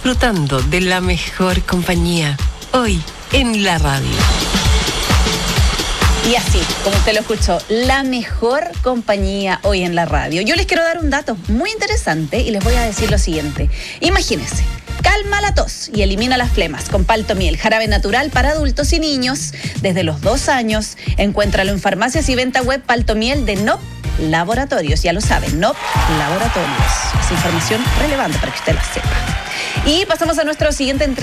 disfrutando de la mejor compañía, hoy en la radio. Y así, como usted lo escuchó, la mejor compañía hoy en la radio. Yo les quiero dar un dato muy interesante y les voy a decir lo siguiente. Imagínense, calma la tos y elimina las flemas con Paltomiel, jarabe natural para adultos y niños desde los 2 años. Encuéntralo en farmacias y venta web Paltomiel de NOP Laboratorios. Ya lo saben, NOP Laboratorios. Es información relevante para que usted la sepa. Y pasamos a nuestro siguiente